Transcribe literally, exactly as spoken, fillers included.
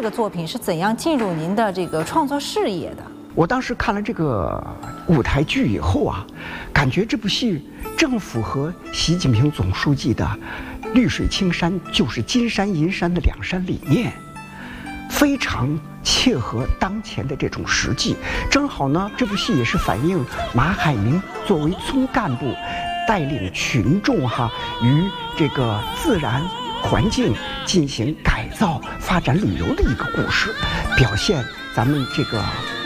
这个作品是怎样进入您的这个创作事业的？ 我当时看了这个舞台剧以后啊，感觉这部戏正符合习近平总书记的“绿水青山就是金山银山”的两山理念，非常切合当前的这种实际。正好呢，这部戏也是反映马海明作为村干部，带领群众哈与这个自然环境进行改造、发展旅游的一个故事，表现咱们这个